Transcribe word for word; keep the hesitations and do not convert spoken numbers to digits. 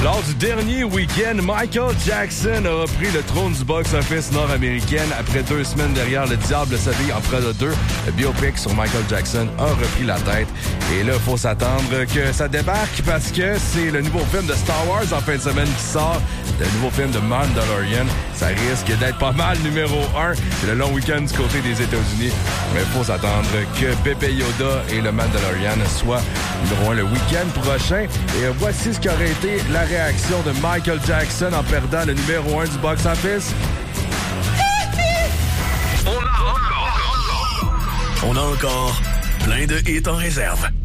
Lors du dernier week-end, Michael Jackson a repris le trône du box-office nord-américaine après deux semaines derrière Le Diable s'habille en Prada deux. Le biopic sur Michael Jackson a repris la tête. Et là, il faut s'attendre que ça débarque parce que c'est le nouveau film de Star Wars en fin de semaine qui sort. Le nouveau film de Mandalorian. Ça risque d'être pas mal numéro un. C'est le long week-end du côté des États-Unis. Mais il faut s'attendre que Bébé Yoda et le Mandalorian soient numéro un le week-end prochain. Et voici ce qui aurait été la réaction de Michael Jackson en perdant le numéro un du box-office. On a encore... On a encore plein de hits en réserve.